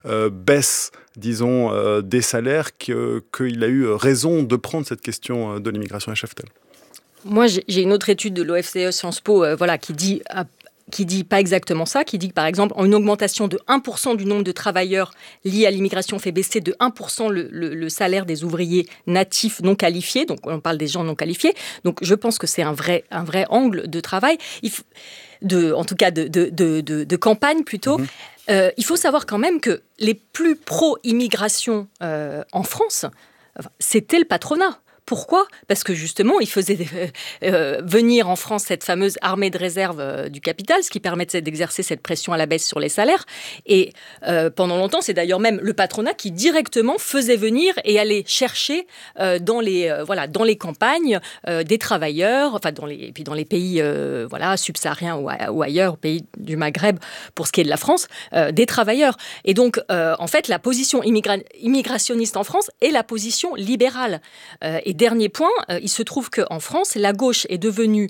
baisse, disons, des salaires qu'il a eu raison de prendre cette question de l'immigration à Cheftel. Moi, j'ai une autre étude de l'OFCE Sciences Po qui dit pas exactement ça, qui dit que, par exemple, une augmentation de 1% du nombre de travailleurs liés à l'immigration fait baisser de 1% le salaire des ouvriers natifs non qualifiés. Donc, on parle des gens non qualifiés. Donc, je pense que c'est un vrai angle de travail, en tout cas de campagne plutôt. Il faut savoir quand même que les plus pro-immigration en France, c'était le patronat. Pourquoi ? Parce que justement, il faisait venir en France cette fameuse armée de réserve du capital, ce qui permettait d'exercer cette pression à la baisse sur les salaires. Et pendant longtemps, c'est d'ailleurs même le patronat qui directement faisait venir et allait chercher dans les campagnes des travailleurs, et puis dans les pays subsahariens ou ailleurs, pays du Maghreb, pour ce qui est de la France, des travailleurs. Et donc, en fait, la position immigrationniste en France est la position libérale. Et dernier point, il se trouve qu'en France, la gauche est devenue,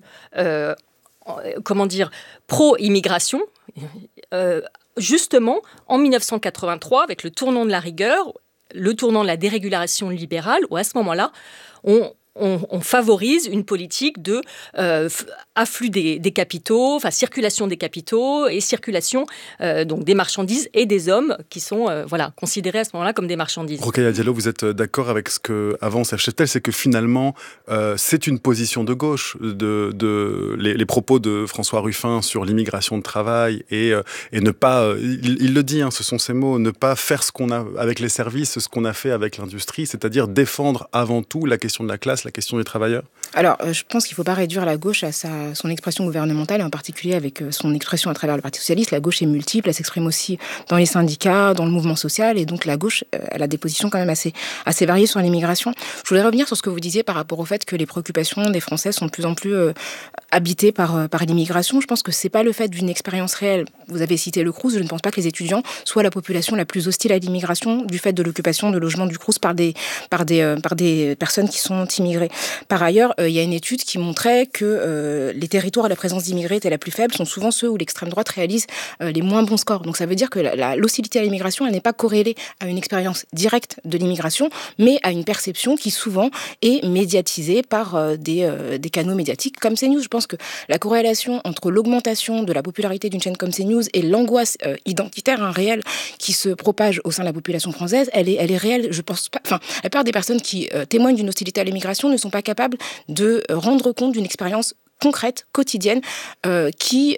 pro-immigration, justement en 1983, avec le tournant de la rigueur, le tournant de la dérégulation libérale, où à ce moment-là, on favorise une politique de afflux des capitaux, circulation des capitaux et circulation donc des marchandises et des hommes qui sont considérés à ce moment-là comme des marchandises. Rokhaya Diallo, vous êtes d'accord avec ce que avance Cheftel, c'est que finalement c'est une position de gauche, les propos de François Ruffin sur l'immigration de travail et ne pas, il le dit, ce sont ses mots, ne pas faire ce qu'on a avec les services, ce qu'on a fait avec l'industrie, c'est-à-dire défendre avant tout la question de la classe, la question des travailleurs. Alors, je pense qu'il ne faut pas réduire la gauche à son expression gouvernementale, et en particulier avec son expression à travers le Parti socialiste. La gauche est multiple, elle s'exprime aussi dans les syndicats, dans le mouvement social, et donc la gauche, elle a des positions quand même assez variées sur l'immigration. Je voudrais revenir sur ce que vous disiez par rapport au fait que les préoccupations des Français sont de plus en plus habitées par l'immigration. Je pense que ce n'est pas le fait d'une expérience réelle. Vous avez cité le Crous, je ne pense pas que les étudiants soient la population la plus hostile à l'immigration du fait de l'occupation de logements du Crous par des personnes qui sont immigrées. Par ailleurs, il y a une étude qui montrait que les territoires à la présence d'immigrés étaient la plus faible sont souvent ceux où l'extrême droite réalise les moins bons scores. Donc ça veut dire que l'hostilité à l'immigration, elle n'est pas corrélée à une expérience directe de l'immigration, mais à une perception qui souvent est médiatisée par des canaux médiatiques comme CNews. Je pense que la corrélation entre l'augmentation de la popularité d'une chaîne comme CNews et l'angoisse identitaire réelle qui se propage au sein de la population française, elle est réelle. Je pense pas. Enfin, la plupart des personnes qui témoignent d'une hostilité à l'immigration ne sont pas capables de rendre compte d'une expérience concrète, quotidienne, qui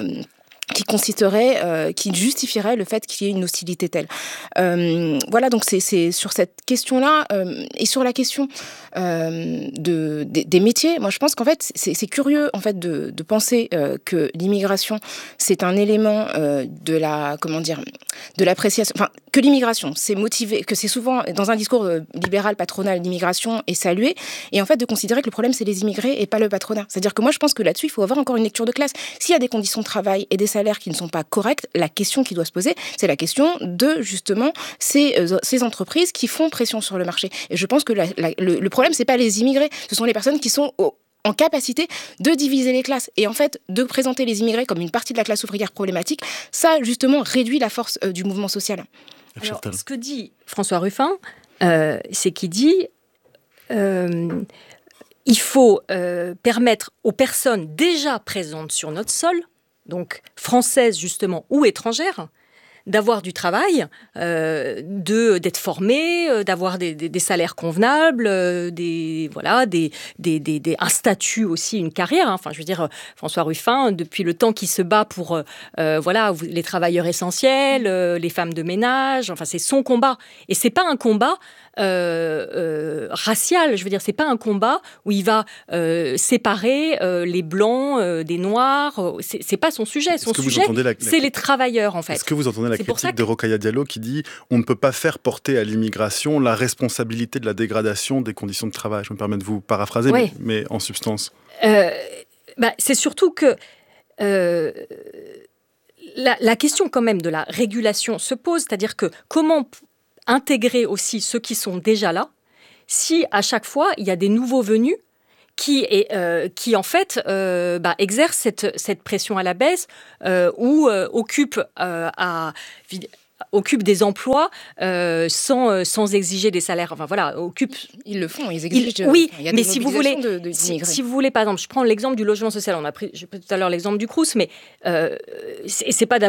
justifierait le fait qu'il y ait une hostilité telle. Voilà, donc c'est sur cette question-là et sur la question des métiers. Moi, je pense qu'en fait, c'est curieux en fait de penser que l'immigration, c'est un élément de l'appréciation. Enfin, que l'immigration, c'est motivé, que c'est souvent dans un discours libéral patronal, l'immigration est saluée, et en fait de considérer que le problème c'est les immigrés et pas le patronat. C'est-à-dire que moi, je pense que là-dessus, il faut avoir encore une lecture de classe. S'il y a des conditions de travail et des salaires qui ne sont pas corrects, la question qui doit se poser, c'est la question de, justement, ces entreprises qui font pression sur le marché. Et je pense que le problème, c'est pas les immigrés, ce sont les personnes qui sont en capacité de diviser les classes. Et en fait, de présenter les immigrés comme une partie de la classe ouvrière problématique, ça, justement, réduit la force du mouvement social. Alors, ce que dit François Ruffin, c'est qu'il dit il faut permettre aux personnes déjà présentes sur notre sol, donc françaises justement ou étrangères, d'avoir du travail, d'être formées, d'avoir des salaires convenables, un statut aussi, une carrière. Enfin, je veux dire, François Ruffin, depuis le temps qu'il se bat pour les travailleurs essentiels, les femmes de ménage, enfin, c'est son combat. Et c'est pas un combat racial, je veux dire, c'est pas un combat où il va séparer les blancs des noirs. C'est pas son sujet. Son sujet, c'est les travailleurs, en fait. Est-ce que vous entendez la critique de Rokhaya Diallo qui dit on ne peut pas faire porter à l'immigration la responsabilité de la dégradation des conditions de travail? Je me permets de vous paraphraser, oui. mais en substance. C'est surtout que la question quand même de la régulation se pose, c'est-à-dire que comment intégrer aussi ceux qui sont déjà là si à chaque fois il y a des nouveaux venus qui en fait exercent cette pression à la baisse ou occupent occupent des emplois sans exiger des salaires. Enfin voilà, Ils le font, ils exigent. Oui, il y a mais des si vous voulez, d'immigrés. si vous voulez, par exemple, je prends l'exemple du logement social. J'ai pris tout à l'heure l'exemple du Crous, mais c'est pas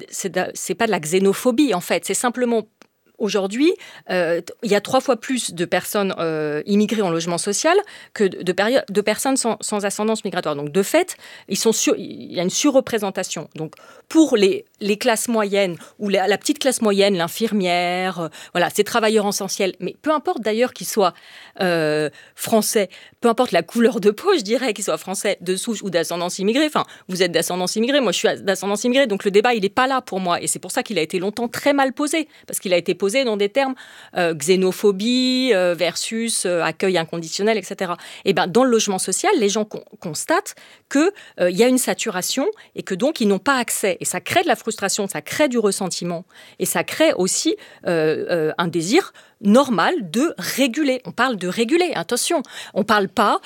de la xénophobie en fait. C'est simplement aujourd'hui, il y a 3 fois plus de personnes immigrées en logement social que de personnes sans ascendance migratoire. Donc, de fait, il y a une surreprésentation. Donc, pour les classes moyennes ou la petite classe moyenne, l'infirmière, voilà, ces travailleurs essentiels, mais peu importe d'ailleurs qu'ils soient français, peu importe la couleur de peau, je dirais, qu'ils soient français de souche ou d'ascendance immigrée. Enfin, vous êtes d'ascendance immigrée, moi je suis d'ascendance immigrée, donc le débat, il n'est pas là pour moi. Et c'est pour ça qu'il a été longtemps très mal posé, parce qu'il a été posé dans des termes xénophobie versus accueil inconditionnel, etc. Et ben, dans le logement social, les gens constatent qu'il y a une saturation et que donc ils n'ont pas accès. Et ça crée de la frustration, ça crée du ressentiment et ça crée aussi un désir normal de réguler. On parle de réguler, attention. On parle pas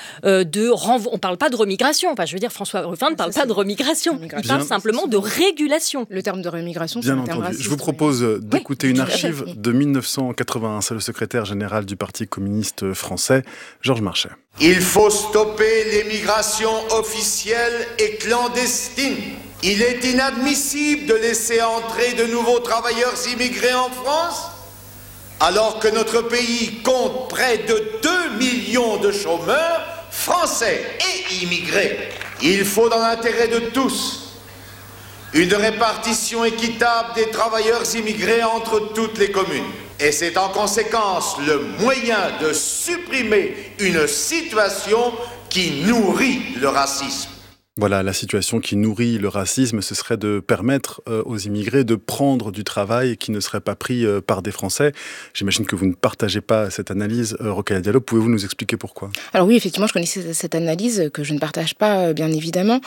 on parle pas de remigration. Enfin, je veux dire, François Ruffin ne parle pas de remigration. Il parle simplement de régulation. Le terme de remigration, c'est Bien un terme entendu. raciste. Je vous propose d'écouter une archive de 1981. C'est le secrétaire général du Parti communiste français, Georges Marchais. Il faut stopper l'émigration officielle et clandestine. Il est inadmissible de laisser entrer de nouveaux travailleurs immigrés en France, alors que notre pays compte près de 2 millions de chômeurs français et immigrés. Il faut, dans l'intérêt de tous, une répartition équitable des travailleurs immigrés entre toutes les communes. Et c'est en conséquence le moyen de supprimer une situation qui nourrit le racisme. Voilà, la situation qui nourrit le racisme, ce serait de permettre aux immigrés de prendre du travail qui ne serait pas pris par des Français. J'imagine que vous ne partagez pas cette analyse, Rokhaya Diallo. Pouvez-vous nous expliquer pourquoi ? Alors oui, effectivement, je connaissais cette analyse que je ne partage pas, bien évidemment.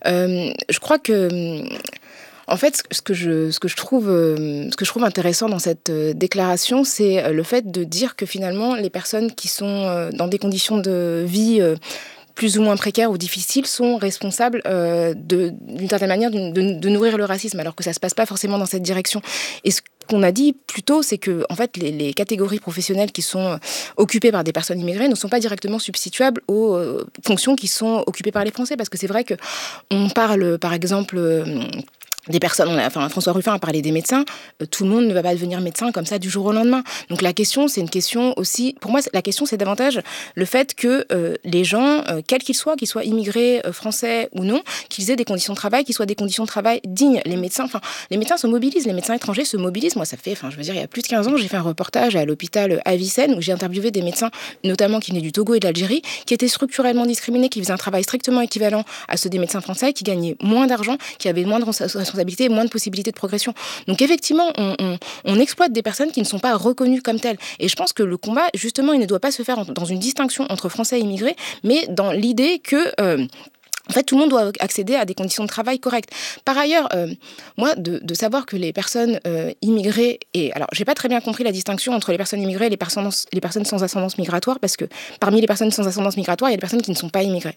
Je crois que... En fait, ce que je trouve intéressant dans cette déclaration, c'est le fait de dire que finalement, les personnes qui sont dans des conditions de vie plus ou moins précaires ou difficiles sont responsables d'une certaine manière de nourrir le racisme, alors que ça se passe pas forcément dans cette direction. Et ce qu'on a dit plus tôt, c'est que en fait, les catégories professionnelles qui sont occupées par des personnes immigrées ne sont pas directement substituables aux fonctions qui sont occupées par les Français, parce que c'est vrai que on parle, par exemple, des personnes, François Ruffin a parlé des médecins, tout le monde ne va pas devenir médecin comme ça du jour au lendemain. Donc la question, c'est une question aussi, pour moi, la question, c'est davantage le fait que les gens, quels qu'ils soient immigrés, français ou non, qu'ils aient des conditions de travail, qui soient des conditions de travail dignes. Les médecins se mobilisent, les médecins étrangers se mobilisent. Moi, ça fait, il y a plus de 15 ans, j'ai fait un reportage à l'hôpital Avicenne où j'ai interviewé des médecins, notamment qui venaient du Togo et de l'Algérie, qui étaient structurellement discriminés, qui faisaient un travail strictement équivalent à ceux des médecins français, qui gagnaient moins d'argent, qui avaient moins de responsabilités, moins de possibilités de progression. Donc effectivement, on exploite des personnes qui ne sont pas reconnues comme telles. Et je pense que le combat, justement, il ne doit pas se faire dans une distinction entre Français et immigrés, mais dans l'idée que... En fait, tout le monde doit accéder à des conditions de travail correctes. Par ailleurs, moi, de savoir que les personnes immigrées... Alors, j'ai pas très bien compris la distinction entre les personnes immigrées et les personnes sans ascendance migratoire, parce que parmi les personnes sans ascendance migratoire, il y a des personnes qui ne sont pas immigrées.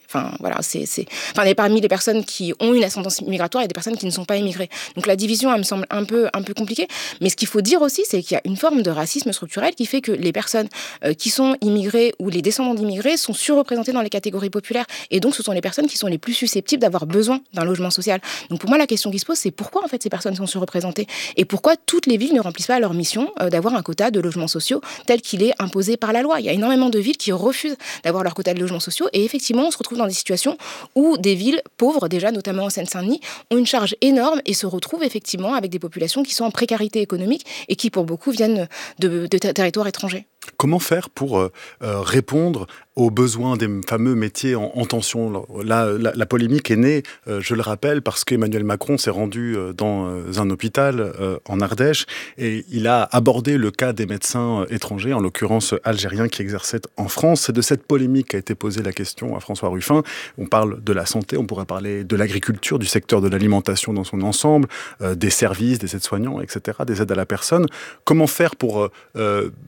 Parmi les personnes qui ont une ascendance migratoire, il y a des personnes qui ne sont pas immigrées. Donc, la division, elle me semble un peu compliquée. Mais ce qu'il faut dire aussi, c'est qu'il y a une forme de racisme structurel qui fait que les personnes qui sont immigrées ou les descendants d'immigrés sont surreprésentés dans les catégories populaires. Et donc, ce sont les personnes qui sont les plus susceptibles d'avoir besoin d'un logement social. Donc pour moi, la question qui se pose, c'est pourquoi en fait ces personnes sont surreprésentées et pourquoi toutes les villes ne remplissent pas leur mission d'avoir un quota de logements sociaux tel qu'il est imposé par la loi. Il y a énormément de villes qui refusent d'avoir leur quota de logements sociaux et effectivement, on se retrouve dans des situations où des villes pauvres, déjà notamment en Seine-Saint-Denis, ont une charge énorme et se retrouvent effectivement avec des populations qui sont en précarité économique et qui pour beaucoup viennent de territoires étrangers. Comment faire pour répondre aux besoins des fameux métiers en tension ? La polémique est née, je le rappelle, parce qu'Emmanuel Macron s'est rendu dans un hôpital en Ardèche et il a abordé le cas des médecins étrangers, en l'occurrence algériens, qui exerçaient en France. C'est de cette polémique qu'a été posée la question à François Ruffin. On parle de la santé, on pourrait parler de l'agriculture, du secteur de l'alimentation dans son ensemble, des services, des aides-soignants, etc., des aides à la personne. Comment faire pour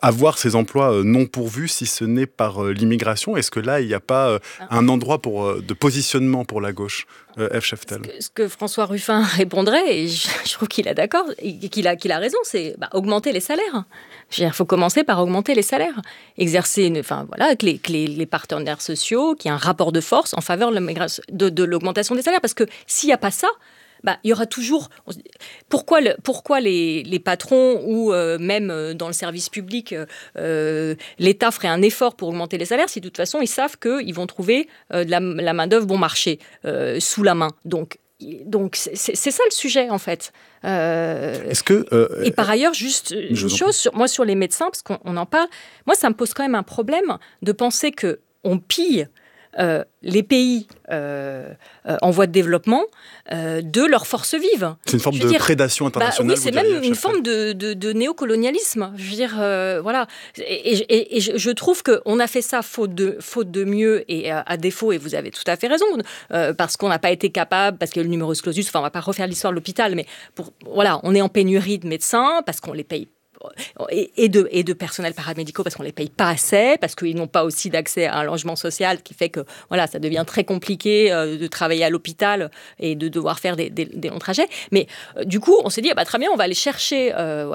avoir ces emplois non pourvus si ce n'est par l'immigration? Est-ce que là, il n'y a pas un endroit de positionnement pour la gauche, Ève Scheftel? Ce que François Ruffin répondrait, et je trouve qu'il est d'accord, et qu'il a raison, c'est augmenter les salaires. Il faut commencer par augmenter les salaires. Exercer, avec les partenaires sociaux, qu'il y ait un rapport de force en faveur de l'augmentation des salaires. Parce que s'il n'y a pas ça, il y aura toujours... Pourquoi les patrons ou même dans le service public, l'État ferait un effort pour augmenter les salaires si de toute façon ils savent qu'ils vont trouver de la main-d'œuvre bon marché sous la main. Donc c'est ça le sujet en fait. Est-ce que et par ailleurs, juste une chose sur les médecins, parce qu'on en parle, moi ça me pose quand même un problème de penser qu'on pille les pays en voie de développement de leurs forces vives. C'est une forme de prédation internationale. Oui, c'est même une forme de néocolonialisme. Je veux dire, voilà. Et je trouve qu'on a fait ça faute de mieux et à défaut, et vous avez tout à fait raison, parce qu'on n'a pas été capable, parce que le numerus clausus, on ne va pas refaire l'histoire de l'hôpital, mais on est en pénurie de médecins, parce qu'on les paye et de personnel paramédicaux parce qu'on ne les paye pas assez, parce qu'ils n'ont pas aussi d'accès à un logement social, qui fait que ça devient très compliqué de travailler à l'hôpital et de devoir faire des longs trajets. Mais du coup, on s'est dit, très bien, on va aller chercher,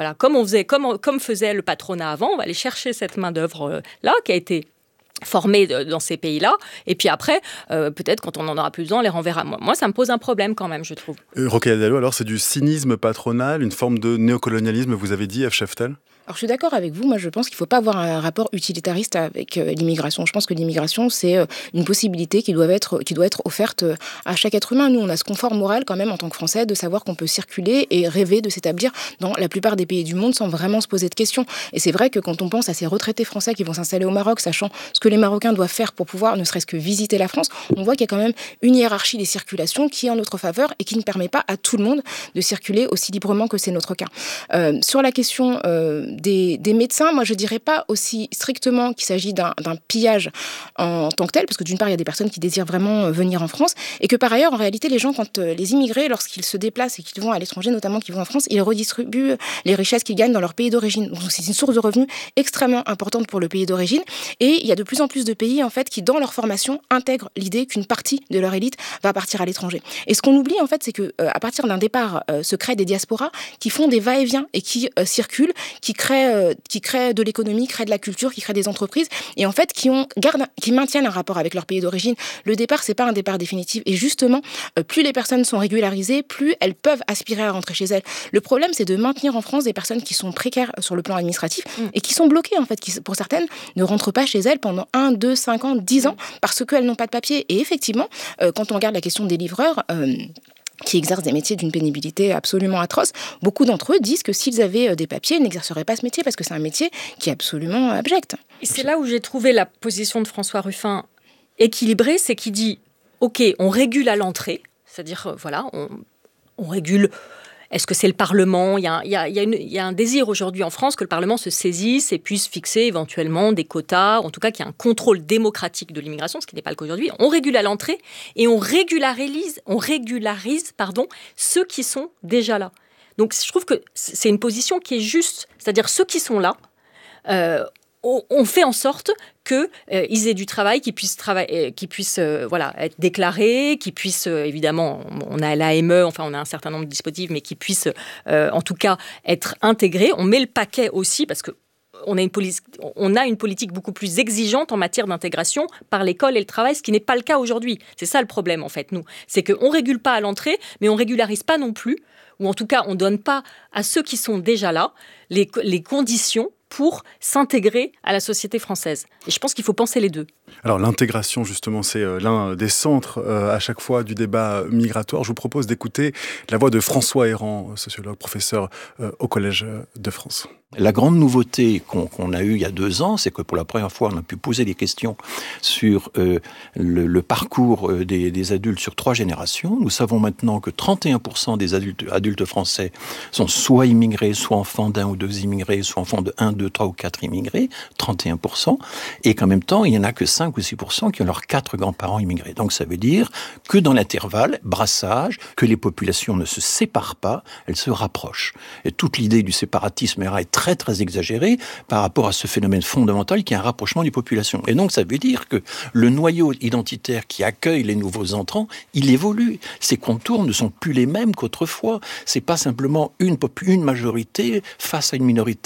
comme faisait le patronat avant, on va aller chercher cette main-d'œuvre-là qui a été formés dans ces pays-là, et puis après, peut-être quand on en aura plus besoin, on les renverra. Moi, ça me pose un problème quand même, je trouve. Rokhaya Diallo, alors c'est du cynisme patronal, une forme de néocolonialisme, vous avez dit, Ève Scheftel? Alors je suis d'accord avec vous, moi je pense qu'il ne faut pas avoir un rapport utilitariste avec l'immigration. Je pense que l'immigration, c'est une possibilité qui doit être offerte à chaque être humain. Nous, on a ce confort moral quand même en tant que Français de savoir qu'on peut circuler et rêver de s'établir dans la plupart des pays du monde sans vraiment se poser de questions. Et c'est vrai que quand on pense à ces retraités français qui vont s'installer au Maroc, sachant ce que les Marocains doivent faire pour pouvoir ne serait-ce que visiter la France, on voit qu'il y a quand même une hiérarchie des circulations qui est en notre faveur et qui ne permet pas à tout le monde de circuler aussi librement que c'est notre cas. Sur la question des médecins, moi je dirais pas aussi strictement qu'il s'agit d'un pillage en tant que tel, parce que d'une part il y a des personnes qui désirent vraiment venir en France, et que par ailleurs en réalité les gens, quand les immigrés, lorsqu'ils se déplacent et qu'ils vont à l'étranger, notamment qu'ils vont en France, ils redistribuent les richesses qu'ils gagnent dans leur pays d'origine. Donc c'est une source de revenus extrêmement importante pour le pays d'origine, et il y a de plus en plus de pays en fait qui dans leur formation intègrent l'idée qu'une partie de leur élite va partir à l'étranger. Et ce qu'on oublie en fait, c'est que à partir d'un départ se créent des diasporas qui font des va-et-vient et qui circulent, qui créent de l'économie, créent de la culture, qui créent des entreprises et en fait qui maintiennent un rapport avec leur pays d'origine. Le départ, c'est pas un départ définitif et justement, plus les personnes sont régularisées, plus elles peuvent aspirer à rentrer chez elles. Le problème, c'est de maintenir en France des personnes qui sont précaires sur le plan administratif et qui sont bloquées en fait, qui pour certaines ne rentrent pas chez elles pendant 1, 2, 5 ans, 10 ans parce qu'elles n'ont pas de papier. Et effectivement, quand on regarde la question des livreurs, qui exercent des métiers d'une pénibilité absolument atroce, beaucoup d'entre eux disent que s'ils avaient des papiers, ils n'exerceraient pas ce métier parce que c'est un métier qui est absolument abject. Et c'est là où j'ai trouvé la position de François Ruffin équilibrée, c'est qu'il dit « Ok, on régule à l'entrée », c'est-à-dire, on régule... Est-ce que c'est le Parlement ? Il y a un désir aujourd'hui en France que le Parlement se saisisse et puisse fixer éventuellement des quotas, en tout cas qu'il y ait un contrôle démocratique de l'immigration, ce qui n'est pas le cas aujourd'hui. On régule à l'entrée et on régularise ceux qui sont déjà là. Donc je trouve que c'est une position qui est juste, c'est-à-dire ceux qui sont là, on fait en sorte qu'ils aient du travail, qu'ils puissent être déclarés, qu'ils puissent, évidemment, on a l'AME, on a un certain nombre de dispositifs, mais qu'ils puissent, en tout cas, être intégrés. On met le paquet aussi, parce que on a une politique beaucoup plus exigeante en matière d'intégration par l'école et le travail, ce qui n'est pas le cas aujourd'hui. C'est ça le problème, en fait, nous. C'est qu'on ne régule pas à l'entrée, mais on ne régularise pas non plus, ou en tout cas, on ne donne pas à ceux qui sont déjà là les conditions pour s'intégrer à la société française. Et je pense qu'il faut penser les deux. Alors l'intégration, justement, c'est l'un des centres à chaque fois du débat migratoire. Je vous propose d'écouter la voix de François Héran, sociologue, professeur au Collège de France. La grande nouveauté qu'on a eue il y a 2 ans, c'est que pour la première fois, on a pu poser des questions sur le parcours des adultes sur 3 générations. Nous savons maintenant que 31% des adultes français sont soit immigrés, soit enfants d'1 ou 2 immigrés, soit enfants de 1, 2, 3 ou 4 immigrés, 31%. Et qu'en même temps, il n'y en a que 5 ou 6% qui ont leurs 4 grands-parents immigrés. Donc ça veut dire que dans l'intervalle, que les populations ne se séparent pas, elles se rapprochent. Et toute l'idée du séparatisme est très très exagéré par rapport à ce phénomène fondamental qui est un rapprochement des populations. Et donc ça veut dire que le noyau identitaire qui accueille les nouveaux entrants, il évolue. Ses contours ne sont plus les mêmes qu'autrefois. C'est pas simplement une majorité face à une minorité